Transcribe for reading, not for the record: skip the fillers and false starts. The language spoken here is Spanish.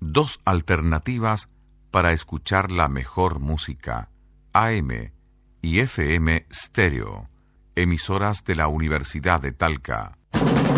Dos alternativas para escuchar la mejor música, AM y FM Stereo, emisoras de la Universidad de Talca.